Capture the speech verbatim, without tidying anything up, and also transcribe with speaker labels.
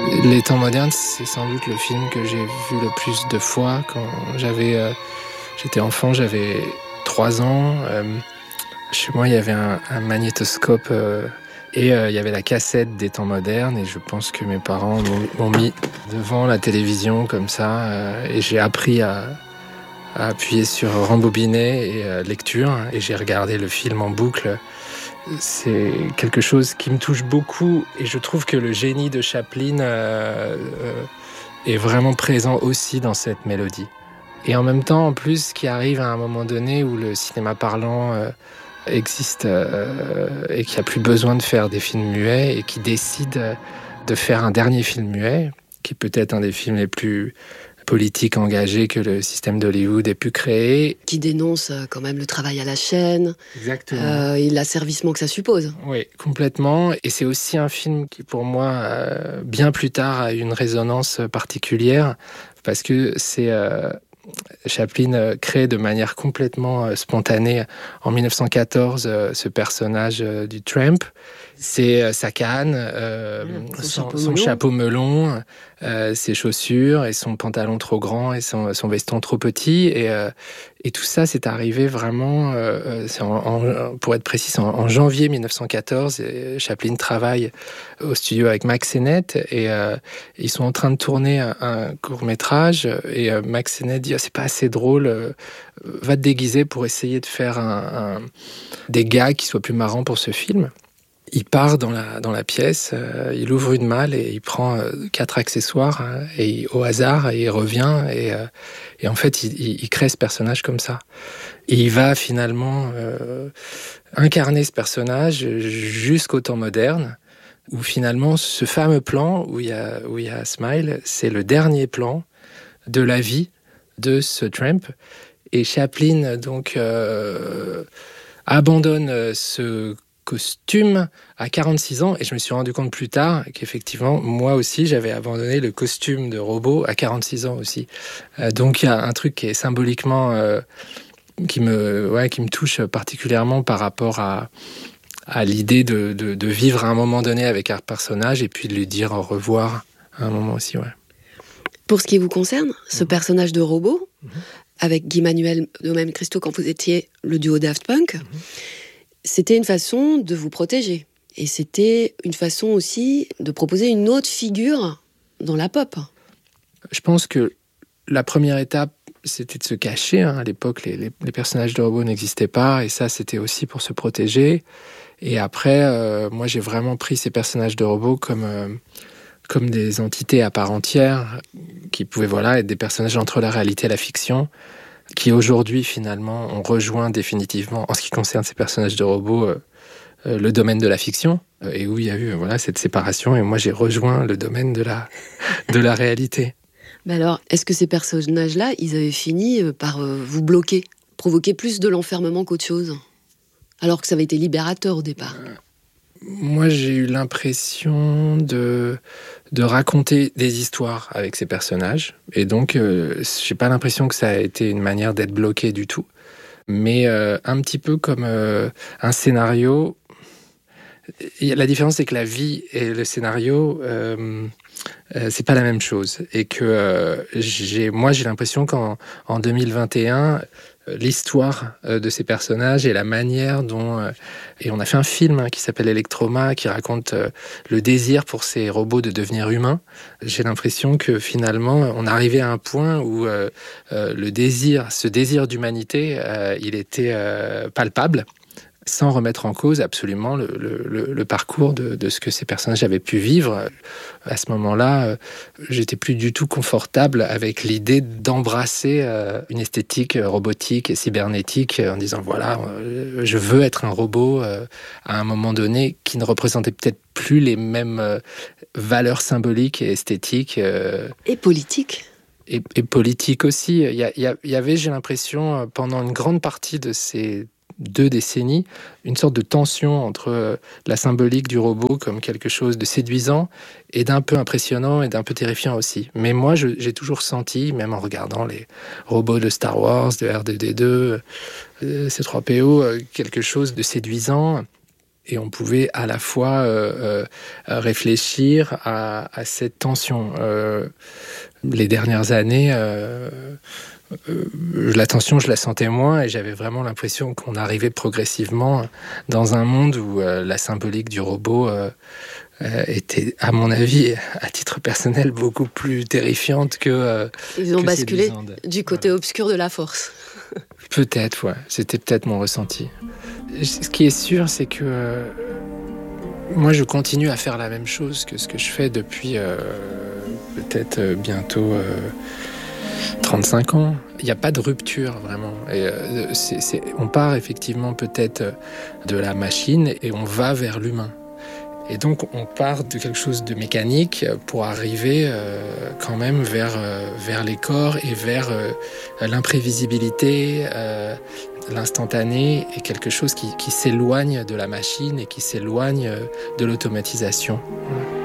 Speaker 1: Les temps modernes, c'est sans doute le film que j'ai vu le plus de fois. Quand j'avais, euh, j'étais enfant, j'avais trois ans. Euh, chez moi, il y avait un, un magnétoscope euh, et euh, il y avait la cassette des temps modernes. Et je pense que mes parents m'ont, m'ont mis devant la télévision comme ça. Euh, et j'ai appris à, à appuyer sur rembobiner et euh, lecture. Et j'ai regardé le film en boucle. C'est quelque chose qui me touche beaucoup et je trouve que le génie de Chaplin euh, euh, est vraiment présent aussi dans cette mélodie. Et en même temps, en plus, qui arrive à un moment donné où le cinéma parlant euh, existe euh, et qu'il n'y a plus besoin de faire des films muets et qui décide de faire un dernier film muet, qui est peut-être un des films les plus politique engagée que le système d'Hollywood ait pu créer.
Speaker 2: Qui dénonce quand même le travail à la chaîne.
Speaker 1: Exactement.
Speaker 2: Euh, et l'asservissement que ça suppose.
Speaker 1: Oui, complètement. Et c'est aussi un film qui, pour moi, euh, bien plus tard, a une résonance particulière, parce que c'est... Euh, Chaplin euh, crée de manière complètement euh, spontanée en dix-neuf cent quatorze euh, ce personnage euh, du Tramp. C'est euh, sa canne, euh,
Speaker 2: mmh, son,
Speaker 1: son,
Speaker 2: chapeau
Speaker 1: son
Speaker 2: melon,
Speaker 1: chapeau melon euh, ses chaussures et son pantalon trop grand et son, son veston trop petit. Et, euh, et tout ça, c'est arrivé vraiment, euh, c'est en, en, pour être précis, en, en janvier dix-neuf cent quatorze. Et Chaplin travaille au studio avec Max Sennett et euh, ils sont en train de tourner un, un court-métrage. Et euh, Max Sennett dit oh, « c'est pas assez drôle, euh, va te déguiser pour essayer de faire un, un, des gags qui soient plus marrants pour ce film ». Il part dans la, dans la pièce, euh, il ouvre une malle et il prend euh, quatre accessoires hein, et il, au hasard et il revient et, euh, et en fait il, il, il crée ce personnage comme ça. Et il va finalement euh, incarner ce personnage jusqu'au temps moderne où finalement ce fameux plan où il y a, où il y a Smile, c'est le dernier plan de la vie de ce Tramp. Et Chaplin donc euh, abandonne ce costume à quarante-six ans et je me suis rendu compte plus tard qu'effectivement moi aussi j'avais abandonné le costume de robot à quarante-six ans aussi. Euh, donc il y a un truc qui est symboliquement euh, qui me ouais qui me touche particulièrement par rapport à à l'idée de, de de vivre à un moment donné avec un personnage et puis de lui dire au revoir à un moment aussi. Ouais.
Speaker 2: Pour ce qui vous concerne, ce mmh. personnage de robot mmh. avec Guy Manuel de même Christo quand vous étiez le duo Daft Punk. Mmh. C'était une façon de vous protéger. Et c'était une façon aussi de proposer une autre figure dans la pop.
Speaker 1: Je pense que la première étape, c'était de se cacher. Hein. À l'époque, les, les, les personnages de robots n'existaient pas. Et ça, c'était aussi pour se protéger. Et après, euh, moi, j'ai vraiment pris ces personnages de robots comme, euh, comme des entités à part entière, qui pouvaient voilà, être des personnages entre la réalité et la fiction, qui aujourd'hui, finalement, ont rejoint définitivement, en ce qui concerne ces personnages de robots, euh, euh, le domaine de la fiction, euh, et où il y a eu voilà, cette séparation, et moi j'ai rejoint le domaine de la, de la réalité.
Speaker 2: Mais alors, est-ce que ces personnages-là, ils avaient fini par euh, vous bloquer, provoquer plus de l'enfermement qu'autre chose, alors que ça avait été libérateur au départ? euh,
Speaker 1: Moi j'ai eu l'impression de... de raconter des histoires avec ces personnages. Et donc, euh, j'ai pas l'impression que ça a été une manière d'être bloqué du tout. Mais euh, un petit peu comme euh, un scénario. La différence, c'est que la vie et le scénario, euh, euh, c'est pas la même chose. Et que euh, j'ai, moi, j'ai l'impression qu'en en deux mille vingt et un, l'histoire de ces personnages et la manière dont... Euh, et on a fait un film hein, qui s'appelle Electroma, qui raconte euh, le désir pour ces robots de devenir humains. J'ai l'impression que finalement, on arrivait à un point où euh, euh, le désir, ce désir d'humanité, euh, il était euh, palpable, sans remettre en cause absolument le, le, le parcours de, de ce que ces personnages avaient pu vivre. À ce moment-là, euh, j'étais plus du tout confortable avec l'idée d'embrasser euh, une esthétique robotique et cybernétique en disant voilà, euh, je veux être un robot euh, à un moment donné qui ne représentait peut-être plus les mêmes euh, valeurs symboliques et esthétiques. Euh,
Speaker 2: et politiques.
Speaker 1: Et, et politiques aussi. Il y, a, il y, a, il y avait, j'ai l'impression, pendant une grande partie de ces deux décennies, une sorte de tension entre la symbolique du robot comme quelque chose de séduisant et d'un peu impressionnant et d'un peu terrifiant aussi. Mais moi, je, j'ai toujours senti, même en regardant les robots de Star Wars, de R deux D deux, C trois P O, quelque chose de séduisant. et on pouvait à la fois euh, euh, réfléchir à, à cette tension. Euh, les dernières années, euh, euh, la tension, je la sentais moins et j'avais vraiment l'impression qu'on arrivait progressivement dans un monde où euh, la symbolique du robot euh, euh, était, à mon avis, à titre personnel, beaucoup plus terrifiante que euh,
Speaker 2: Ils ont
Speaker 1: que
Speaker 2: basculé
Speaker 1: séduisante.
Speaker 2: du côté
Speaker 1: Voilà.
Speaker 2: obscur de la force.
Speaker 1: Peut-être, ouais. C'était peut-être mon ressenti. Ce qui est sûr, c'est que euh, moi, je continue à faire la même chose que ce que je fais depuis euh, peut-être euh, bientôt euh, trente-cinq ans. Il n'y a pas de rupture, vraiment. Et, euh, c'est, c'est, on part effectivement peut-être de la machine et on va vers l'humain. Et donc, on part de quelque chose de mécanique pour arriver euh, quand même vers, euh, vers les corps et vers euh, l'imprévisibilité, euh, l'instantané, et quelque chose qui, qui s'éloigne de la machine et qui s'éloigne de l'automatisation. Voilà.